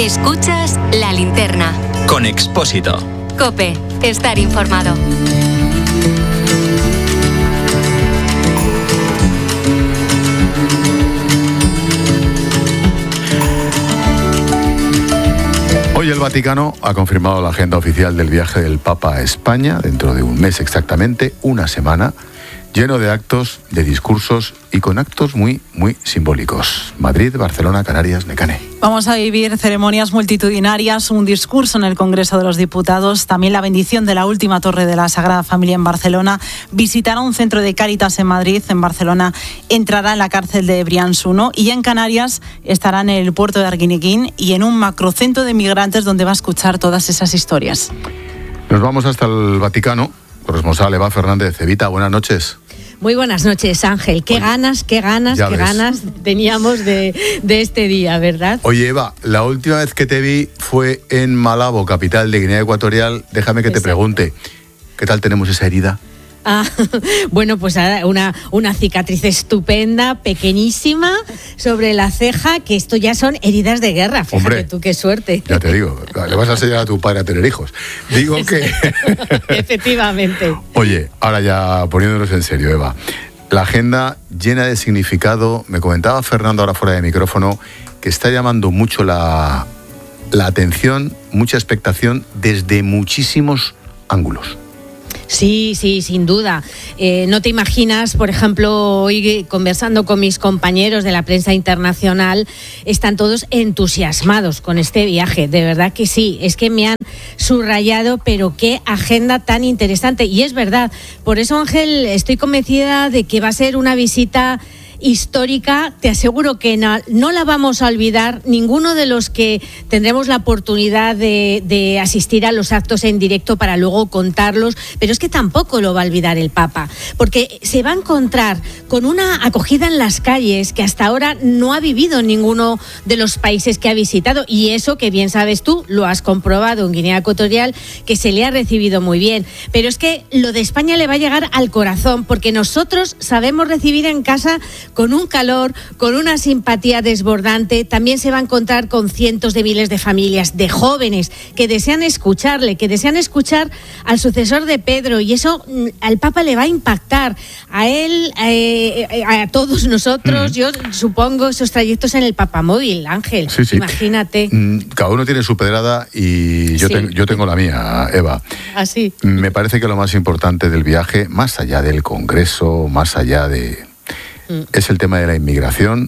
Escuchas La Linterna. Con Expósito. COPE. Estar informado. Hoy el Vaticano ha confirmado la agenda oficial del viaje del Papa a España, dentro de un mes exactamente, una semana, lleno de actos, de discursos y con actos muy, muy simbólicos. Madrid, Barcelona, Canarias, Necane. Vamos a vivir ceremonias multitudinarias, un discurso en el Congreso de los Diputados, también la bendición de la última torre de la Sagrada Familia en Barcelona, visitará un centro de Cáritas en Madrid, en Barcelona entrará en la cárcel de Brians 1 y en Canarias estará en el puerto de Arguineguín y en un macrocentro de migrantes donde va a escuchar todas esas historias. Nos vamos hasta el Vaticano. Corresponsal Eva Fernández. Evita, buenas noches. Muy buenas noches, Ángel. Qué ganas teníamos de este día, ¿verdad? Oye, Eva, la última vez que te vi fue en Malabo, capital de Guinea Ecuatorial. Déjame que te pregunte, ¿qué tal tenemos esa herida? Bueno, pues una cicatriz estupenda, pequeñísima, sobre la ceja, que esto ya son heridas de guerra. Fíjate. Hombre, tú, qué suerte. Ya te digo, le vas a enseñar a tu padre a tener hijos. Digo que... Efectivamente. Oye, ahora ya poniéndonos en serio, Eva, la agenda llena de significado. Me comentaba Fernando ahora fuera de micrófono que está llamando mucho la atención, mucha expectación desde muchísimos ángulos. Sí, sin duda. No te imaginas, por ejemplo, hoy conversando con mis compañeros de la prensa internacional, están todos entusiasmados con este viaje. De verdad que sí, es que me han subrayado, pero qué agenda tan interesante. Y es verdad, por eso, Ángel, estoy convencida de que va a ser una visita histórica. Te aseguro que no la vamos a olvidar ninguno de los que tendremos la oportunidad de asistir a los actos en directo para luego contarlos, pero es que tampoco lo va a olvidar el Papa, porque se va a encontrar con una acogida en las calles que hasta ahora no ha vivido ninguno de los países que ha visitado, y eso que bien sabes tú, lo has comprobado en Guinea Ecuatorial, que se le ha recibido muy bien. Pero es que lo de España le va a llegar al corazón, porque nosotros sabemos recibir en casa con un calor, con una simpatía desbordante. También se va a encontrar con cientos de miles de familias, de jóvenes que desean escucharle, que desean escuchar al sucesor de Pedro, y eso al Papa le va a impactar, a él, a todos nosotros. Yo supongo esos trayectos en el Papamóvil, Ángel, sí. Imagínate. Cada uno tiene su pedrada y yo tengo la mía, Eva. Así. Me parece que lo más importante del viaje, más allá del Congreso, más allá de... es el tema de la inmigración,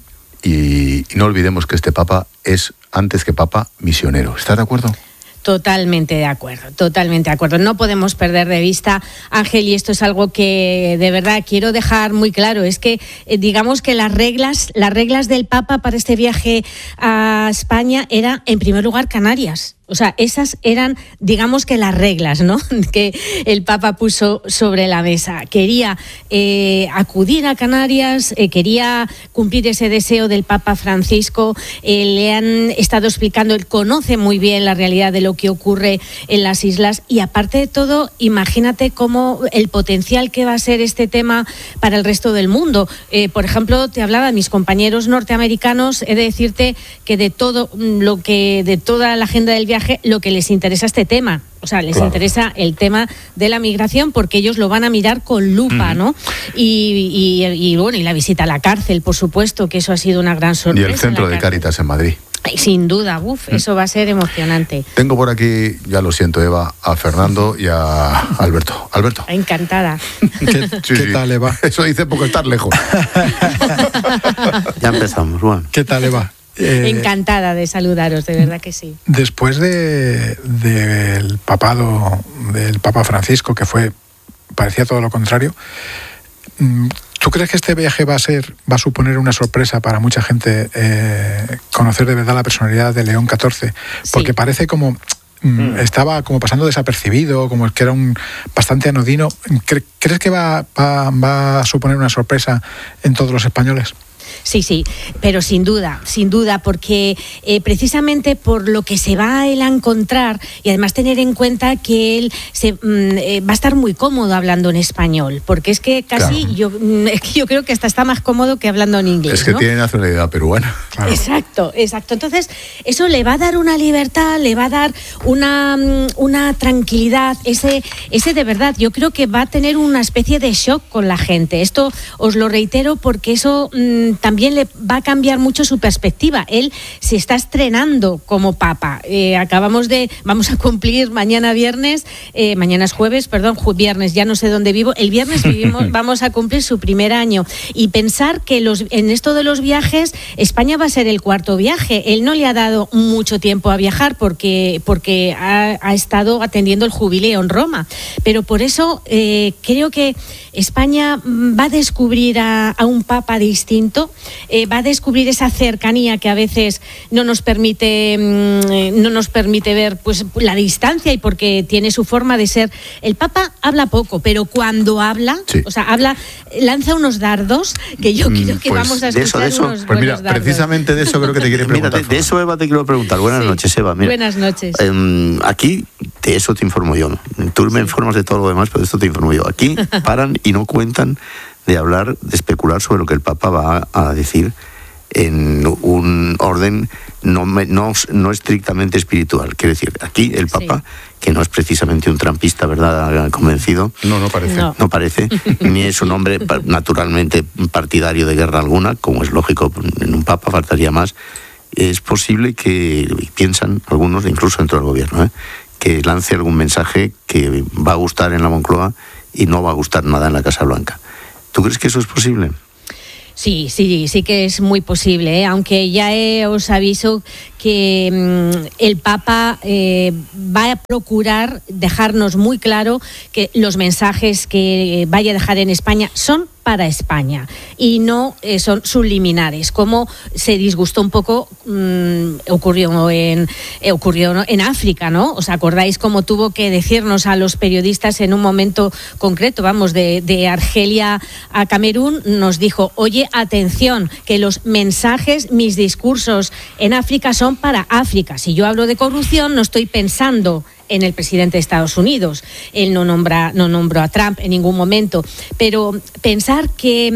y no olvidemos que este Papa es, antes que Papa, misionero. ¿Estás de acuerdo? Totalmente de acuerdo. No podemos perder de vista, Ángel, y esto es algo que de verdad quiero dejar muy claro, es que digamos que las reglas del Papa para este viaje a España era, en primer lugar, Canarias. O sea, esas eran, digamos que las reglas, ¿no?, que el Papa puso sobre la mesa. Quería acudir a Canarias, quería cumplir ese deseo del Papa Francisco. Le han estado explicando, él conoce muy bien la realidad de lo que ocurre en las islas, y aparte de todo, imagínate cómo el potencial que va a ser este tema para el resto del mundo. Por ejemplo, te hablaba de mis compañeros norteamericanos, he de decirte que de toda la agenda del viaje, lo que les interesa este tema, o sea, les interesa el tema de la migración, porque ellos lo van a mirar con lupa, ¿no? Y bueno, y la visita a la cárcel, por supuesto, que eso ha sido una gran sorpresa. Y el centro de Cáritas en Madrid. Sin duda, eso va a ser emocionante. Tengo por aquí, ya lo siento, Eva, a Fernando y a Alberto. Alberto. Encantada. ¿Qué tal, Eva? Eso dice porque estás lejos. Ya empezamos, bueno. ¿Qué tal, Eva? Encantada de saludaros, de verdad que sí. Después del papado del Papa Francisco, que parecía todo lo contrario, ¿tú crees que este viaje va a suponer una sorpresa para mucha gente, conocer de verdad la personalidad de León XIV? Porque parece como... estaba como pasando desapercibido, como que era bastante anodino. ¿Crees que va a suponer una sorpresa en todos los españoles? Sí, pero sin duda, porque precisamente por lo que se va él a encontrar, y además tener en cuenta que él va a estar muy cómodo hablando en español, porque es que casi yo creo que hasta está más cómodo que hablando en inglés. Es que tiene nacionalidad peruana. Claro. Exacto. Entonces, eso le va a dar una libertad, le va a dar una tranquilidad, ese de verdad, yo creo que va a tener una especie de shock con la gente. Esto os lo reitero porque eso también le va a cambiar mucho su perspectiva. Él se está estrenando como papa. Vamos a cumplir mañana es jueves, viernes, ya no sé dónde vivo. El viernes vamos a cumplir su primer año. Y pensar que en esto de los viajes, España va a ser el cuarto viaje. Él no le ha dado mucho tiempo a viajar porque ha estado atendiendo el jubileo en Roma. Pero por eso creo que España va a descubrir a un papa distinto, va a descubrir esa cercanía que a veces no nos permite ver pues la distancia, y porque tiene su forma de ser. El papa habla poco, pero cuando habla, lanza unos dardos que yo creo que vamos a escuchar unos pues mira, dardos. Precisamente de eso creo que te quiere preguntar. Mira, de eso, Eva, te quiero preguntar. Buenas noches, Eva. Mira, buenas noches. Aquí de eso te informo yo. Tú me informas de todo lo demás, pero de esto te informo yo. Aquí paran y no cuentan de hablar, de especular sobre lo que el Papa va a decir en un orden no estrictamente espiritual. Quiero decir, aquí el Papa, que no es precisamente un trampista, ¿verdad?, convencido. No parece. No parece, ni es un hombre naturalmente partidario de guerra alguna, como es lógico en un Papa, faltaría más. Es posible que, piensan algunos, incluso dentro del gobierno, que lance algún mensaje que va a gustar en la Moncloa y no va a gustar nada en la Casa Blanca. ¿Tú crees que eso es posible? Sí que es muy posible, aunque ya os aviso que el Papa va a procurar dejarnos muy claro que los mensajes que vaya a dejar en España son para España y no son subliminares, como se disgustó un poco, ocurrió en África, ¿no? ¿Os acordáis cómo tuvo que decirnos a los periodistas en un momento concreto, de Argelia a Camerún? Nos dijo, oye, atención, que los mensajes, mis discursos en África son para África. Si yo hablo de corrupción, no estoy pensando en el presidente de Estados Unidos. Él no nombró a Trump en ningún momento, pero pensar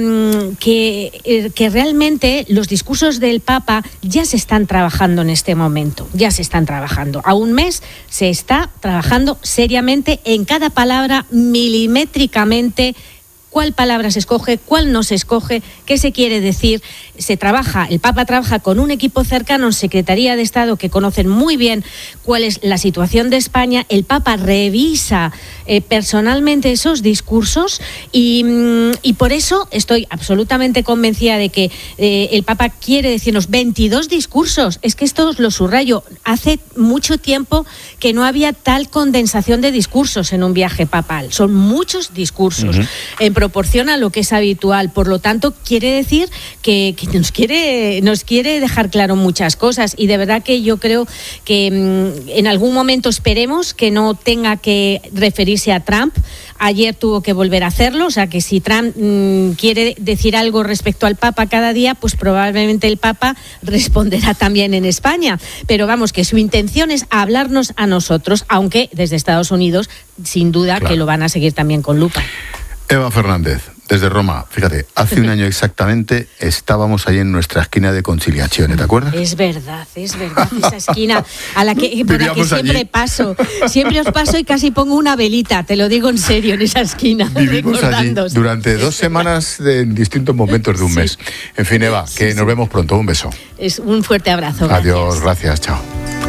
que realmente los discursos del Papa ya se están trabajando en este momento, a un mes se está trabajando seriamente en cada palabra, milimétricamente, cuál palabra se escoge, cuál no se escoge, qué se quiere decir. El Papa trabaja con un equipo cercano en Secretaría de Estado que conocen muy bien cuál es la situación de España. El Papa revisa personalmente esos discursos y por eso estoy absolutamente convencida de que el Papa quiere decirnos 22 discursos. Es que esto os lo subrayo. Hace mucho tiempo que no había tal condensación de discursos en un viaje papal. Son muchos discursos. En proporción a lo que es habitual. Por lo tanto, quiere decir que nos quiere dejar claro muchas cosas, y de verdad que yo creo que en algún momento esperemos que no tenga que referirse a Trump. Ayer tuvo que volver a hacerlo, o sea que si Trump quiere decir algo respecto al Papa cada día, pues probablemente el Papa responderá también en España. Pero vamos, que su intención es hablarnos a nosotros, aunque desde Estados Unidos, sin duda, que lo van a seguir también con lupa. Eva Fernández, desde Roma, fíjate, hace un año exactamente estábamos ahí en nuestra esquina de Conciliazione, ¿te acuerdas? Es verdad, esa esquina por la que siempre paso. Siempre os paso y casi pongo una velita, te lo digo en serio, en esa esquina. Vivimos allí durante 2 semanas en distintos momentos de un mes. En fin, Eva, que nos vemos pronto, un beso. Es un fuerte abrazo. Adiós, gracias, chao.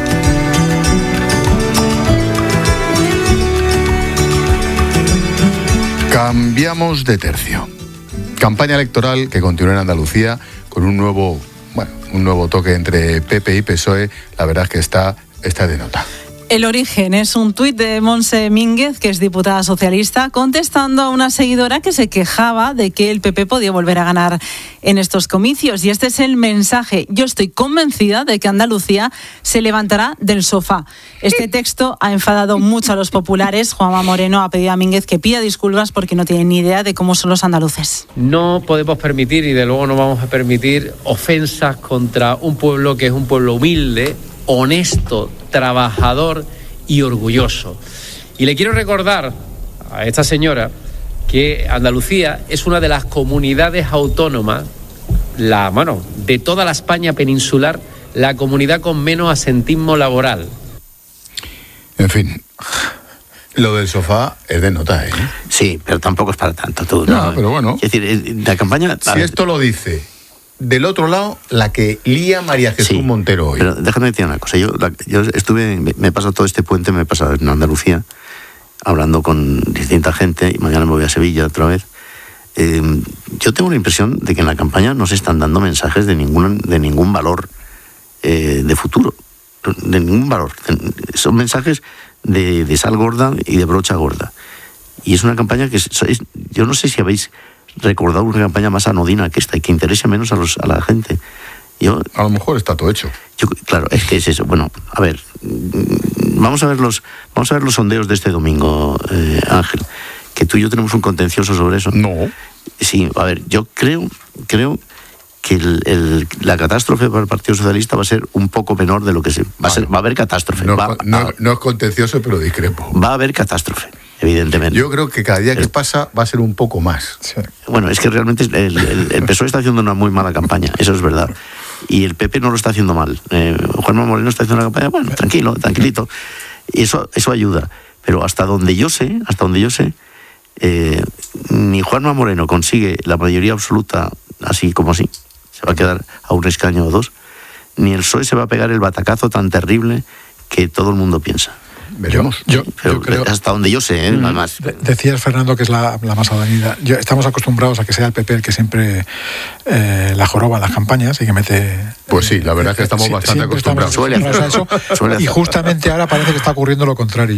Cambiamos de tercio. Campaña electoral que continúa en Andalucía con un nuevo toque entre PP y PSOE. La verdad es que está de nota. El origen es un tuit de Montse Mínguez, que es diputada socialista, contestando a una seguidora que se quejaba de que el PP podía volver a ganar en estos comicios. Y este es el mensaje: yo estoy convencida de que Andalucía se levantará del sofá. Este texto ha enfadado mucho a los populares. Juanma Moreno ha pedido a Mínguez que pida disculpas porque no tiene ni idea de cómo son los andaluces. No podemos permitir, y de luego no vamos a permitir, ofensas contra un pueblo que es un pueblo humilde, honesto, trabajador y orgulloso. Y le quiero recordar a esta señora que Andalucía es una de las comunidades autónomas, de toda la España peninsular, la comunidad con menos asentismo laboral. En fin, lo del sofá es de nota, ¿eh? Sí, pero tampoco es para tanto. Tú, no, ¿no? Pero bueno. Es decir, la campaña... Si esto lo dice del otro lado, la que lía María Jesús Montero hoy. Pero déjame decir una cosa. Yo me he pasado todo este puente, me he pasado en Andalucía, hablando con distinta gente, y mañana me voy a Sevilla otra vez. Yo tengo la impresión de que en la campaña no se están dando mensajes de ningún valor de futuro. De ningún valor. Son mensajes de sal gorda y de brocha gorda. Y es una campaña que... yo no sé si habéis recordado una campaña más anodina que esta y que interese menos a la gente. A lo mejor está todo hecho. Claro, es que es eso. Bueno, a ver, vamos a ver los sondeos de este domingo, Ángel, que tú y yo tenemos un contencioso sobre eso. No. Sí, a ver, yo creo que la catástrofe para el Partido Socialista va a ser un poco menor de lo que va a haber catástrofe. No es contencioso, pero discrepo. Va a haber catástrofe, evidentemente. Yo creo que cada día que pasa va a ser un poco más. Sí. Bueno, es que realmente el PSOE está haciendo una muy mala campaña, eso es verdad. Y el PP no lo está haciendo mal. Juanma Moreno está haciendo una campaña, bueno, tranquilito. Y eso ayuda. Pero hasta donde yo sé, ni Juanma Moreno consigue la mayoría absoluta así como así, se va a quedar a un escaño o dos, ni el PSOE se va a pegar el batacazo tan terrible que todo el mundo piensa. Veremos. Yo creo, hasta donde yo sé, además. Decías, Fernando, que es la más avenida. Estamos acostumbrados a que sea el PP el que siempre la joroba en las campañas y que mete... Pues sí, la verdad es que estamos bastante acostumbrados. Y justamente ahora parece que está ocurriendo lo contrario.